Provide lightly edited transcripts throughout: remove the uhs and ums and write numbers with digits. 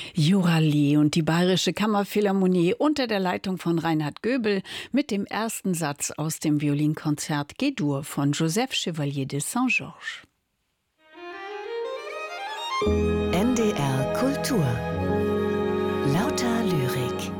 Jurali und die Bayerische Kammerphilharmonie unter der Leitung von Reinhard Göbel mit dem ersten Satz aus dem Violinkonzert G-Dur von Joseph Chevalier de Saint-Georges. NDR Kultur. Lauter Lyrik.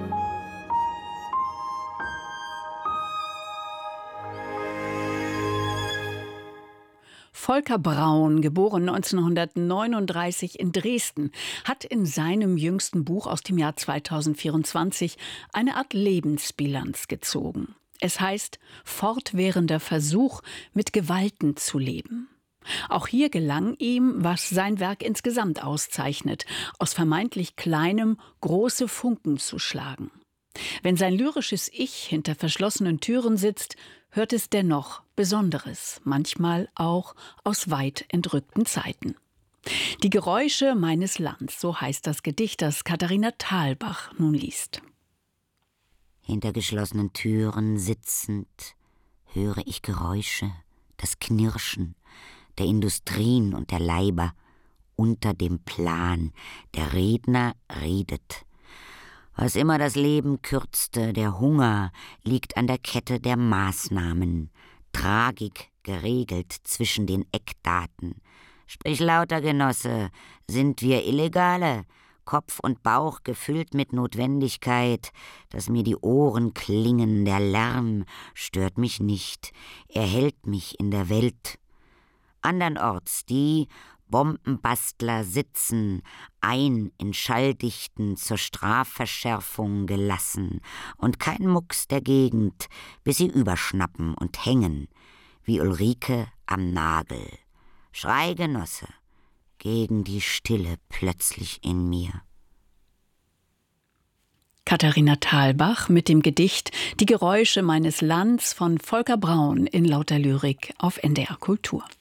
Volker Braun, geboren 1939 in Dresden, hat in seinem jüngsten Buch aus dem Jahr 2024 eine Art Lebensbilanz gezogen. Es heißt »Fortwährender Versuch, mit Gewalten zu leben«. Auch hier gelang ihm, was sein Werk insgesamt auszeichnet, aus vermeintlich Kleinem große Funken zu schlagen. Wenn sein lyrisches Ich hinter verschlossenen Türen sitzt, hört es dennoch Besonderes, manchmal auch aus weit entrückten Zeiten. Die Geräusche meines Lands, so heißt das Gedicht, das Katharina Thalbach nun liest. Hinter geschlossenen Türen sitzend höre ich Geräusche, das Knirschen der Industrien und der Leiber unter dem Plan. Der Redner redet. Was immer das Leben kürzte, der Hunger liegt an der Kette der Maßnahmen. Tragik geregelt zwischen den Eckdaten. Sprich lauter, Genosse, sind wir Illegale? Kopf und Bauch gefüllt mit Notwendigkeit, dass mir die Ohren klingen. Der Lärm stört mich nicht, er hält mich in der Welt. Andernorts die Bombenbastler sitzen, ein in Schalldichten zur Strafverschärfung gelassen, und kein Mucks der Gegend, bis sie überschnappen und hängen, wie Ulrike am Nagel. Schrei, Genosse, gegen die Stille plötzlich in mir. Katharina Thalbach mit dem Gedicht »Die Geräusche meines Lands« von Volker Braun in lauter Lyrik auf NDR Kultur.